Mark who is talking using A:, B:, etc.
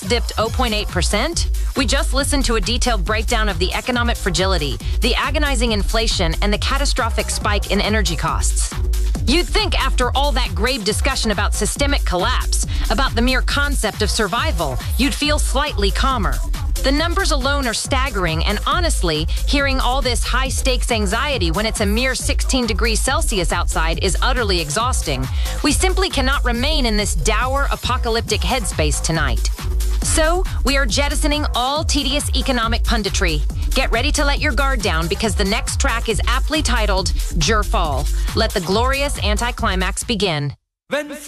A: dipped 0.8%? We just listened to a detailed breakdown of the economic fragility, the agonizing inflation, and the catastrophic spike in energy costs. You'd think after all that grave discussion about systemic collapse, about the mere concept of survival, you'd feel slightly calmer. The numbers alone are staggering, and honestly, hearing all this high-stakes anxiety when it's a mere 16 degrees Celsius outside is utterly exhausting. We simply cannot remain in this dour, apocalyptic headspace tonight. So, we are jettisoning all tedious economic punditry. Get ready to let your guard down because the next track is aptly titled Jer Fall. Let the glorious anticlimax begin.